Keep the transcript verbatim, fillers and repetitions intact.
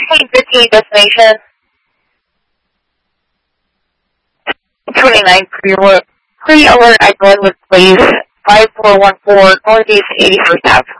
Plane fifteen destination. twenty-nine pre-alert, pre-alert, I go with please. five four one four, Northeast eighty-first Avenue.